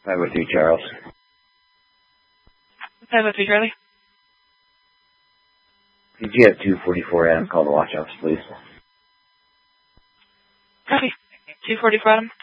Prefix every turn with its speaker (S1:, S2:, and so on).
S1: 503 Charles.
S2: 503 Charlie.
S1: Could you have 244 Adam call the watch office, please?
S2: Copy. 244 Adam.